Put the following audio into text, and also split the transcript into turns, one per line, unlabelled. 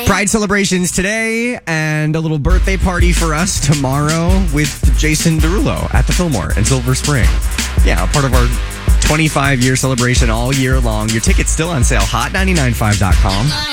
Pride celebrations today and a little birthday party for us tomorrow with Jason Derulo at the Fillmore in Silver Spring. Yeah, part of our 25-year celebration all year long. Your ticket's still on sale, hot995.com.